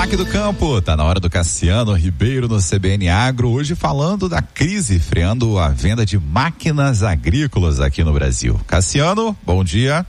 Destaque do campo, tá na hora do Cassiano Ribeiro no CBN Agro, hoje falando da crise freando a venda de máquinas agrícolas aqui no Brasil. Cassiano, bom dia.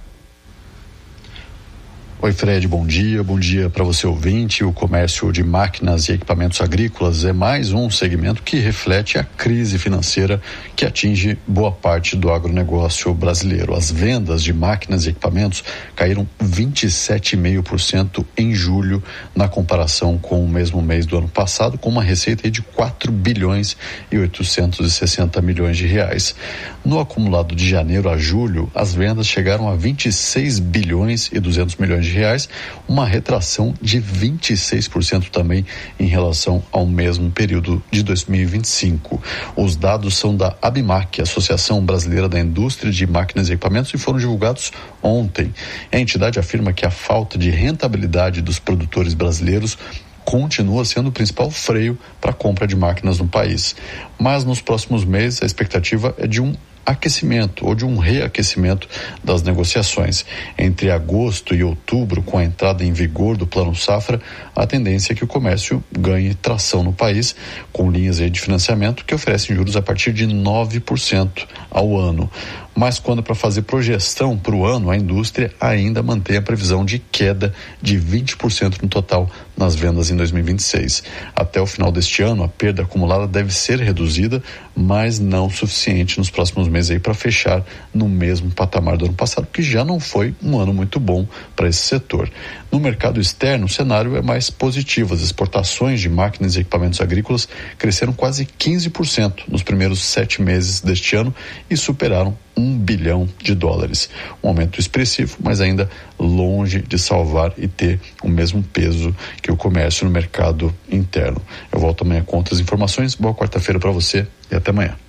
Oi Fred, bom dia para você ouvinte. O comércio de máquinas e equipamentos agrícolas é mais um segmento que reflete a crise financeira que atinge boa parte do agronegócio brasileiro. As vendas de máquinas e equipamentos caíram 27,5% em julho na comparação com o mesmo mês do ano passado, com uma receita de 4 bilhões e 860 milhões de reais. No acumulado de janeiro a julho, as vendas chegaram a 26 bilhões e 200 milhões de reais, uma retração de 26% também em relação ao mesmo período de 2025. Os dados são da ABMAQ, Associação Brasileira da Indústria de Máquinas e Equipamentos, e foram divulgados ontem. A entidade afirma que a falta de rentabilidade dos produtores brasileiros continua sendo o principal freio para a compra de máquinas no país. Mas nos próximos meses a expectativa é de um aquecimento ou de um reaquecimento das negociações. Entre agosto e outubro, com a entrada em vigor do Plano Safra, a tendência é que o comércio ganhe tração no país, com linhas de financiamento que oferecem juros a partir de 9% ao ano. Mas quando para fazer projeção para o ano, a indústria ainda mantém a previsão de queda de 20% no total nas vendas em 2026. Até o final deste ano, a perda acumulada deve ser reduzida, mas não suficiente nos próximos meses aí para fechar no mesmo patamar do ano passado, que já não foi um ano muito bom para esse setor. No mercado externo, o cenário é mais positivo. As exportações de máquinas e equipamentos agrícolas cresceram quase 15% nos primeiros 7 meses deste ano e superaram $1 bilhão. Um aumento expressivo, mas ainda longe de salvar e ter o mesmo peso que o comércio no mercado interno. Eu volto amanhã com outras informações. Boa quarta-feira para você e até amanhã.